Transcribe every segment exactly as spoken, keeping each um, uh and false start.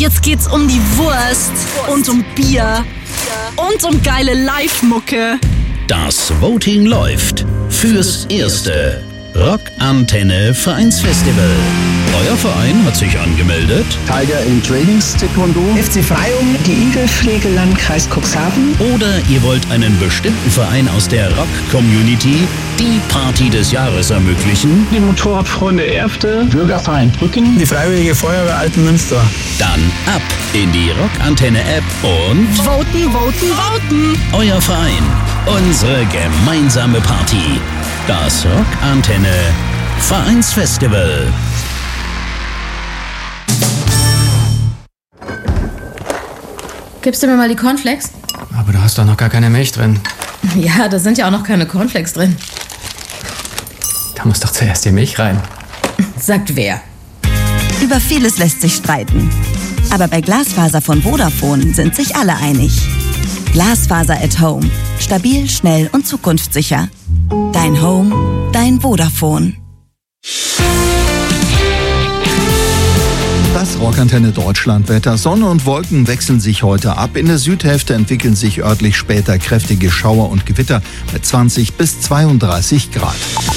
Jetzt geht's um die Wurst und um Bier und um geile Live-Mucke. Das Voting läuft fürs erste Rockantenne Vereinsfestival. Euer Verein hat sich angemeldet. Tiger in Trainings Taekwondo. F C Freyung, die Igelpflege Landkreis Cuxhaven. Oder ihr wollt einen bestimmten Verein aus der Rock-Community die Party des Jahres ermöglichen. Die Motorradfreunde Erfte. Bürgerverein Brücken. Die Freiwillige Feuerwehr Altenmünster. Dann ab in die Rockantenne-App und voten, voten, voten. Euer Verein, unsere gemeinsame Party. Das Rockantenne Vereinsfestival. Gibst du mir mal die Cornflakes? Aber du hast doch noch gar keine Milch drin. Ja, da sind ja auch noch keine Cornflakes drin. Da muss doch zuerst die Milch rein. Sagt wer? Über vieles lässt sich streiten. Aber bei Glasfaser von Vodafone sind sich alle einig. Glasfaser at Home. Stabil, schnell und zukunftssicher. Dein Home, dein Vodafone. Das Rockantenne Deutschlandwetter. Sonne und Wolken wechseln sich heute ab. In der Südhälfte entwickeln sich örtlich später kräftige Schauer und Gewitter bei zwanzig bis zweiunddreißig Grad.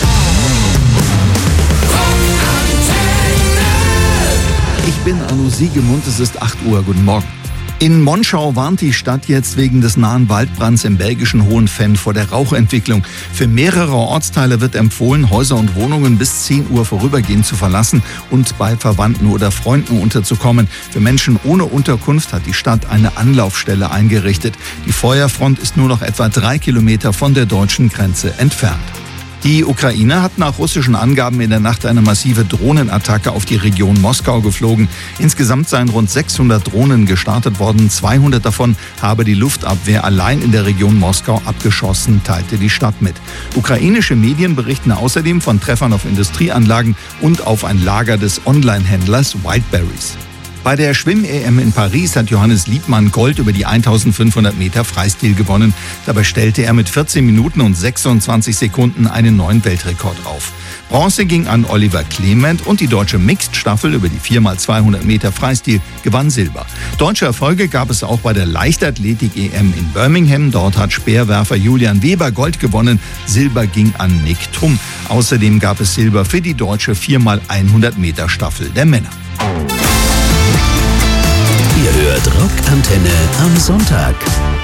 Ich bin Arno Siegemund, es ist acht Uhr. Guten Morgen. In Monschau warnt die Stadt jetzt wegen des nahen Waldbrands im belgischen Hohenfenn vor der Rauchentwicklung. Für mehrere Ortsteile wird empfohlen, Häuser und Wohnungen bis zehn Uhr vorübergehend zu verlassen und bei Verwandten oder Freunden unterzukommen. Für Menschen ohne Unterkunft hat die Stadt eine Anlaufstelle eingerichtet. Die Feuerfront ist nur noch etwa drei Kilometer von der deutschen Grenze entfernt. Die Ukraine hat nach russischen Angaben in der Nacht eine massive Drohnenattacke auf die Region Moskau geflogen. Insgesamt seien rund sechshundert Drohnen gestartet worden. zweihundert davon habe die Luftabwehr allein in der Region Moskau abgeschossen, teilte die Stadt mit. Ukrainische Medien berichten außerdem von Treffern auf Industrieanlagen und auf ein Lager des Online-Händlers Wildberries. Bei der Schwimm-E M in Paris hat Johannes Liebmann Gold über die eintausendfünfhundert Meter Freistil gewonnen. Dabei stellte er mit vierzehn Minuten und sechsundzwanzig Sekunden einen neuen Weltrekord auf. Bronze ging an Oliver Clement und die deutsche Mixed-Staffel über die vier mal zweihundert Meter Freistil gewann Silber. Deutsche Erfolge gab es auch bei der Leichtathletik-E M in Birmingham. Dort hat Speerwerfer Julian Weber Gold gewonnen. Silber ging an Nick Thum. Außerdem gab es Silber für die deutsche vier mal hundert Meter Staffel der Männer. Ihr hört Rockantenne am Sonntag.